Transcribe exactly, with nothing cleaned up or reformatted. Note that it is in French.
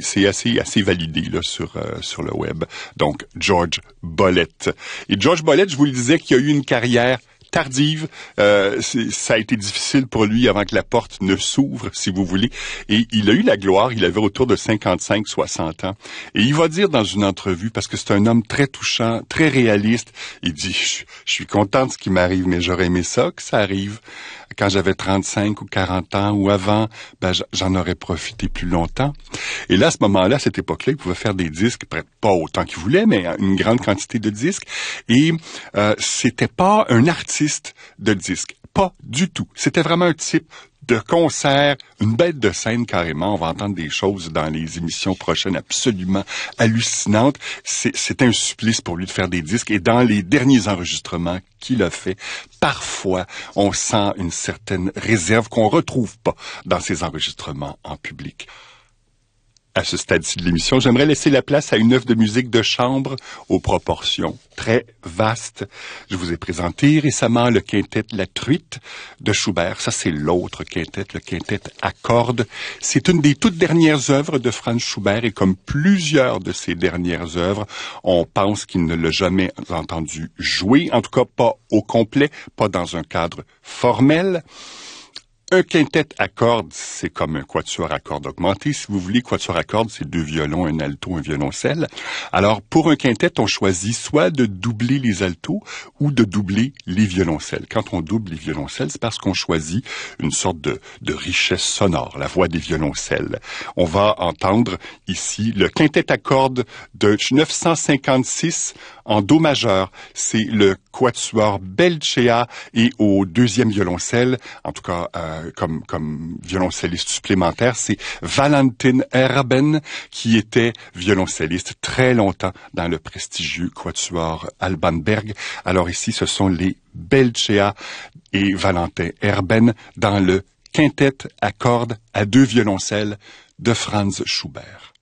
c'est assez, assez validé là, sur, euh, sur le web. Donc, George Bollett. Et George Bollett, je vous le disais, qu'il a eu une carrière tardive. Euh, ça a été difficile pour lui avant que la porte ne s'ouvre, si vous voulez. Et il a eu la gloire, il avait autour de cinquante-cinq soixante ans. Et il va dire dans une entrevue, parce que c'est un homme très touchant, très réaliste, il dit, je, je suis content de ce qui m'arrive, mais j'aurais aimé ça, que ça arrive quand j'avais trente-cinq ou quarante ans ou avant, ben j'en aurais profité plus longtemps. Et là, à ce moment-là, à cette époque-là, il pouvait faire des disques, pas autant qu'il voulait, mais une grande quantité de disques. Et euh, c'était pas un artiste de disques, pas du tout. C'était vraiment un type de concert, une bête de scène carrément. On va entendre des choses dans les émissions prochaines absolument hallucinantes. C'est, c'est un supplice pour lui de faire des disques. Et dans les derniers enregistrements qu'il a fait, parfois, on sent une certaine réserve qu'on retrouve pas dans ses enregistrements en public. À ce stade-ci de l'émission, j'aimerais laisser la place à une œuvre de musique de chambre aux proportions très vastes. Je vous ai présenté récemment le quintet La Truite de Schubert. Ça, c'est l'autre quintet, le quintet à cordes. C'est une des toutes dernières œuvres de Franz Schubert et comme plusieurs de ses dernières œuvres, on pense qu'il ne l'a jamais entendu jouer, en tout cas pas au complet, pas dans un cadre formel. Un quintet à cordes, c'est comme un quatuor à cordes augmenté. Si vous voulez, quatuor à cordes, c'est deux violons, un alto, un violoncelle. Alors, pour un quintet, on choisit soit de doubler les altos ou de doubler les violoncelles. Quand on double les violoncelles, c'est parce qu'on choisit une sorte de, de richesse sonore, la voix des violoncelles. On va entendre ici le quintet à cordes de neuf cent cinquante-six en do majeur. C'est le quatuor Belcea et au deuxième violoncelle, en tout cas euh, comme, comme violoncelliste supplémentaire, c'est Valentin Erben qui était violoncelliste très longtemps dans le prestigieux quatuor Alban Berg. Alors ici, ce sont les Belcea et Valentin Erben dans le quintet à cordes à deux violoncelles de Franz Schubert.